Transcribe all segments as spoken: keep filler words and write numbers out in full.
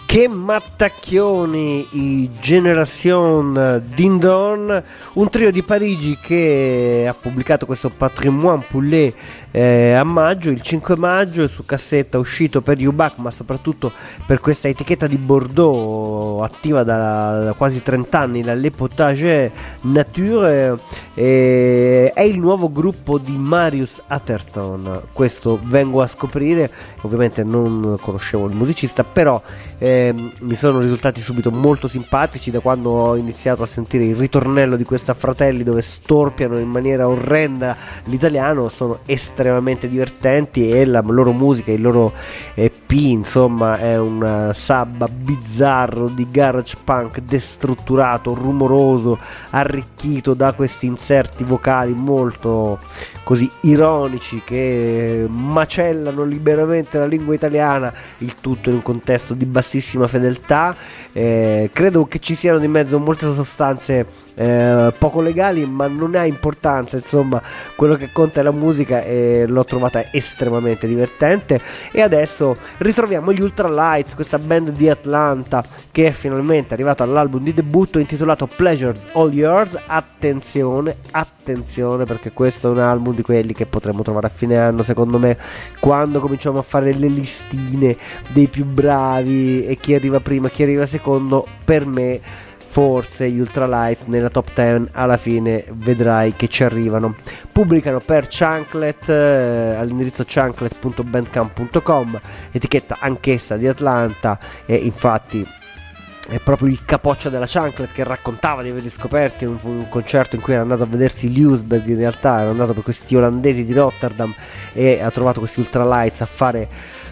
Che mattacchioni, i Generation Dindon, un trio di Parigi che ha pubblicato questo Patrimoine Poulet eh, a maggio, il cinque maggio, su cassetta uscito per U-Back, ma soprattutto per questa etichetta di Bordeaux attiva da, da quasi trenta anni, la Le Potager Nature, eh, è il nuovo gruppo di Marius Atherton. Questo vengo a scoprire, ovviamente non conoscevo il musicista, però eh, mi sono risultati subito molto simpatici da quando ho iniziato a sentire il ritornello di questa Fratelli, dove storpiano in maniera orrenda l'italiano. Sono estremamente divertenti e la loro musica, il loro E P, insomma, è un sabba bizzarro di garage punk destrutturato, rumoroso, arricchito da questi inserti vocali molto così ironici che macellano liberamente la lingua italiana, il tutto in un contesto di bassissima fedeltà. Eh, credo che ci siano di mezzo molte sostanze eh, poco legali, ma non ha importanza, insomma, quello che conta è la musica e l'ho trovata estremamente divertente. E adesso ritroviamo gli Ultralights, questa band di Atlanta che è finalmente arrivata all'album di debutto intitolato Pleasures All Yours. Attenzione, attenzione, perché questo è un album di quelli che potremmo trovare a fine anno, secondo me, quando cominciamo a fare le listine dei più bravi e chi arriva prima, chi arriva secondo. Per me forse gli Ultralights nella top dieci alla fine vedrai che ci arrivano. Pubblicano per Chunklet eh, all'indirizzo chunklet punto bandcamp punto com, etichetta anch'essa di Atlanta, e infatti è proprio il capoccia della Chunklet che raccontava di averli scoperti in un, un concerto in cui era andato a vedersi Liusberg. In realtà era andato per questi olandesi di Rotterdam e ha trovato questi Ultralights a fare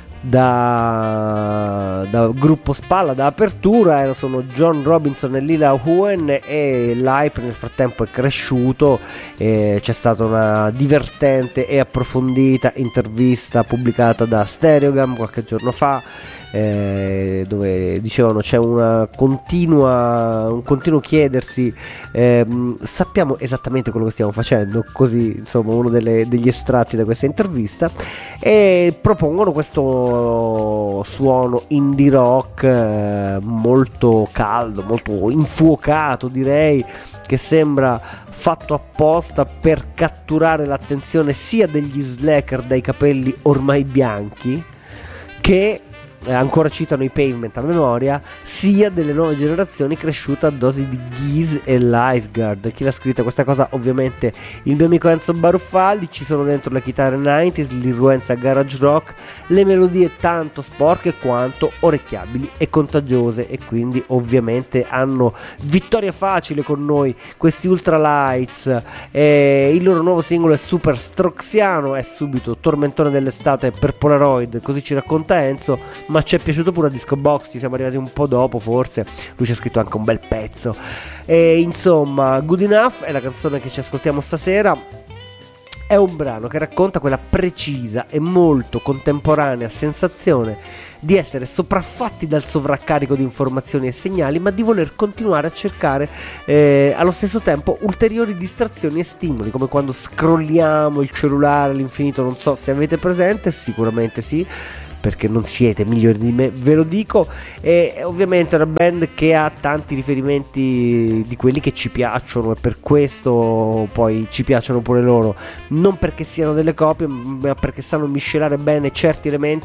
da, da gruppo spalla, da apertura. Era, sono John Robinson e Lila Huen, e l'hype nel frattempo è cresciuto. E c'è stata una divertente e approfondita intervista pubblicata da Stereogam qualche giorno fa, Eh, dove dicevano c'è una continua un continuo chiedersi ehm, sappiamo esattamente quello che stiamo facendo, così insomma uno delle, degli estratti da questa intervista, e propongono questo suono indie rock eh, molto caldo, molto infuocato, direi, che sembra fatto apposta per catturare l'attenzione sia degli slacker dai capelli ormai bianchi, che Eh, ancora citano i Pavement a memoria, sia delle nuove generazioni cresciute a dosi di Geese e Lifeguard. Chi l'ha scritta questa cosa? Ovviamente il mio amico Enzo Baruffaldi. Ci sono dentro le chitarre novanta, l'irruenza garage rock, le melodie tanto sporche quanto orecchiabili e contagiose, e quindi ovviamente hanno vittoria facile con noi questi Ultralights. Eh, il loro nuovo singolo è super stroxiano, è subito tormentone dell'estate per Polaroid, così ci racconta Enzo, ma ci è piaciuto pure a Disco Box, ci siamo arrivati un po' dopo forse, lui ci ha scritto anche un bel pezzo. E insomma, Good Enough è la canzone che ci ascoltiamo stasera. È un brano che racconta quella precisa e molto contemporanea sensazione di essere sopraffatti dal sovraccarico di informazioni e segnali, ma di voler continuare a cercare eh, allo stesso tempo ulteriori distrazioni e stimoli, come quando scrolliamo il cellulare all'infinito. Non so se avete presente, sicuramente sì, perché non siete migliori di me, ve lo dico. E ovviamente è una band che ha tanti riferimenti di quelli che ci piacciono, e per questo poi ci piacciono pure loro, non perché siano delle copie, ma perché sanno miscelare bene certi elementi